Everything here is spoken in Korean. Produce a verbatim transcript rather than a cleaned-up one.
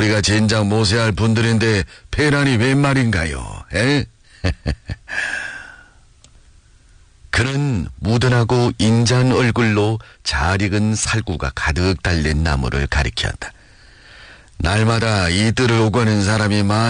우리가 진작 모세할 분들인데 폐란이 웬 말인가요? 에? 그는 무던하고 인자한 얼굴로 잘 익은 살구가 가득 달린 나무를 가리켰다. 날마다 이 뜰을 오가는 사람이 많